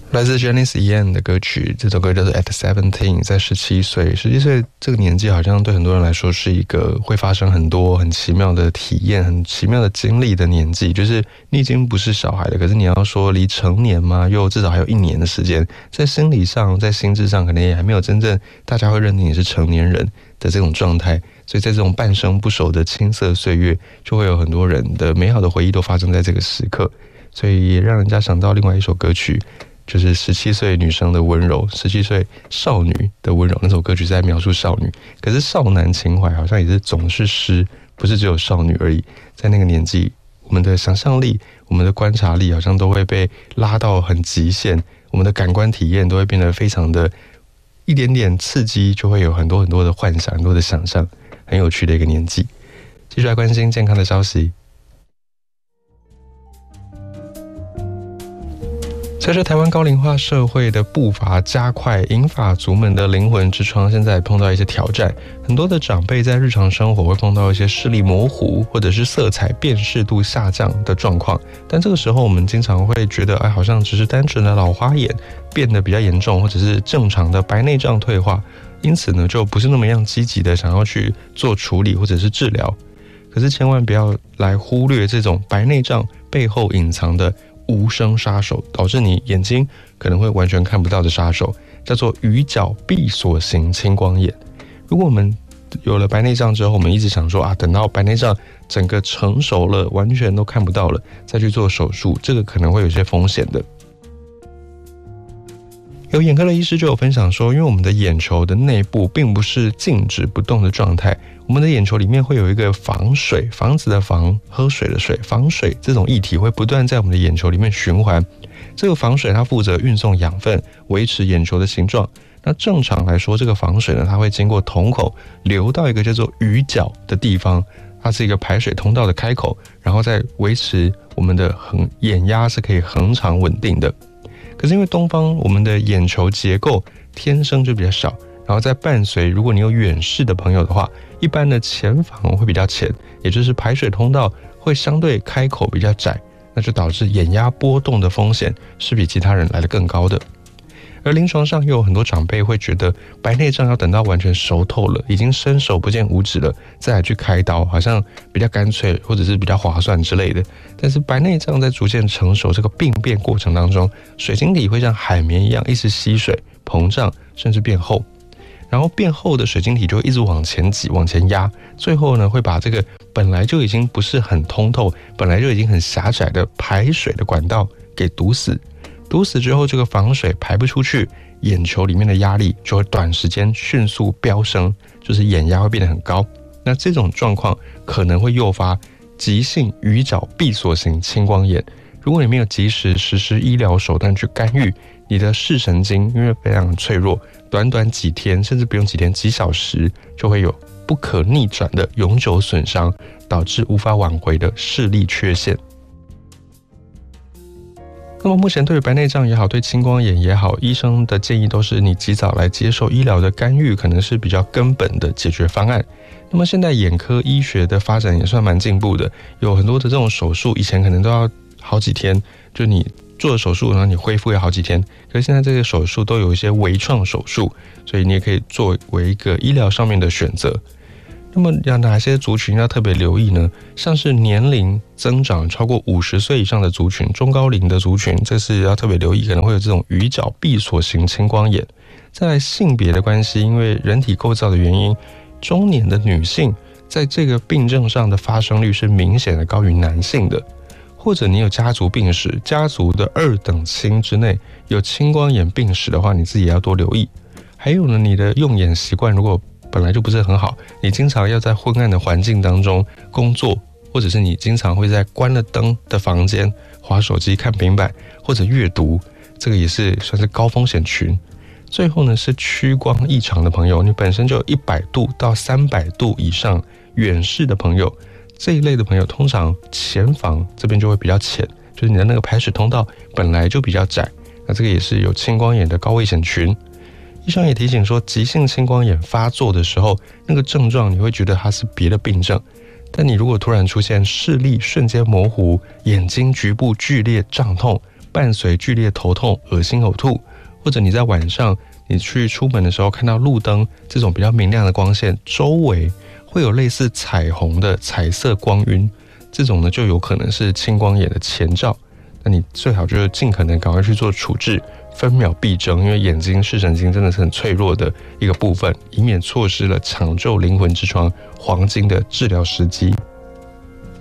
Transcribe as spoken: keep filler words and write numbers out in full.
来自 Janis Ian 的歌曲，这首歌叫做 At Seventeen， 在十七岁。十七岁这个年纪，好像对很多人来说是一个会发生很多很奇妙的体验、很奇妙的经历的年纪。就是你已经不是小孩了，可是你要说离成年嘛，又至少还有一年的时间，在心理上、在心智上，可能也还没有真正大家会认定你是成年人的这种状态。所以在这种半生不熟的青涩岁月，就会有很多人的美好的回忆都发生在这个时刻。所以也让人家想到另外一首歌曲。就是十七岁女生的温柔，十七岁少女的温柔。那首歌曲是在描述少女，可是少男情怀好像也是总是诗，不是只有少女而已。在那个年纪，我们的想象力、我们的观察力好像都会被拉到很极限，我们的感官体验都会变得非常的一点点刺激，就会有很多很多的幻想、很多的想象，很有趣的一个年纪。继续来关心健康的消息。随着台湾高龄化社会的步伐加快，银发族们的灵魂之窗现在碰到一些挑战。很多的长辈在日常生活会碰到一些视力模糊或者是色彩辨识度下降的状况，但这个时候我们经常会觉得，哎，好像只是单纯的老花眼变得比较严重，或者是正常的白内障退化，因此呢，就不是那么样积极的想要去做处理或者是治疗。可是千万不要来忽略这种白内障背后隐藏的无声杀手，导致你眼睛可能会完全看不到的杀手，叫做鱼角闭锁型青光眼。如果我们有了白内障之后，我们一直想说啊，等到白内障整个成熟了，完全都看不到了，再去做手术，这个可能会有些风险的。有眼科的医师就有分享说，因为我们的眼球的内部并不是静止不动的状态，我们的眼球里面会有一个防水，房子的房，喝水的水，防水这种液体会不断在我们的眼球里面循环。这个防水它负责运送养分，维持眼球的形状。那正常来说，这个防水呢，它会经过瞳孔流到一个叫做鱼角的地方，它是一个排水通道的开口，然后再维持我们的横眼压是可以恒常稳定的。可是因为东方我们的眼球结构天生就比较小，然后再伴随如果你有远视的朋友的话，一般的前房会比较浅，也就是排水通道会相对开口比较窄，那就导致眼压波动的风险是比其他人来得更高的。而临床上又有很多长辈会觉得白内障要等到完全熟透了，已经伸手不见五指了，再来去开刀，好像比较干脆或者是比较划算之类的。但是白内障在逐渐成熟这个病变过程当中，水晶体会像海绵一样一直吸水膨胀，甚至变厚，然后变厚的水晶体就会一直往前挤往前压，最后呢会把这个本来就已经不是很通透，本来就已经很狭窄的排水的管道给堵死。堵死之后，这个防水排不出去，眼球里面的压力就会短时间迅速飙升，就是眼压会变得很高。那这种状况可能会诱发急性鱼角闭锁型青光眼。如果你没有及时实施医疗手段去干预，你的视神经因为非常脆弱，短短几天甚至不用几天，几小时就会有不可逆转的永久损伤，导致无法挽回的视力缺陷。那么目前对于白内障也好，对青光眼也好，医生的建议都是你及早来接受医疗的干预，可能是比较根本的解决方案。那么现在眼科医学的发展也算蛮进步的，有很多的这种手术以前可能都要好几天，就你做了手术然后你恢复要好几天，可是现在这些手术都有一些微创手术，所以你也可以作为一个医疗上面的选择。那么有哪些族群要特别留意呢？像是年龄增长超过五十岁以上的族群，中高龄的族群，这是要特别留意，可能会有这种鱼角闭锁型青光眼。再来性别的关系，因为人体构造的原因，中年的女性在这个病症上的发生率是明显的高于男性的。或者你有家族病史，家族的二等亲之内有青光眼病史的话，你自己也要多留意。还有呢，你的用眼习惯如果本来就不是很好，你经常要在昏暗的环境当中工作，或者是你经常会在关了灯的房间滑手机、看平板或者阅读，这个也是算是高风险群。最后呢，是屈光异常的朋友，你本身就有一百度到三百度以上远视的朋友，这一类的朋友通常前房这边就会比较浅，就是你的那个排水通道本来就比较窄，那这个也是有青光眼的高危险群。医生也提醒说，急性青光眼发作的时候，那个症状你会觉得它是别的病症，但你如果突然出现视力瞬间模糊、眼睛局部剧烈胀痛、 伴随剧烈头痛、恶心、呕吐，或者你在晚上你去出门的时候看到路灯这种比较明亮的光线，周围会有类似彩虹的彩色光晕，这种呢就有可能是青光眼的前兆。那你最好就是尽可能赶快去做处置，分秒必争，因为眼睛视神经真的是很脆弱的一个部分，以免错失了抢救灵魂之窗黄金的治疗时机。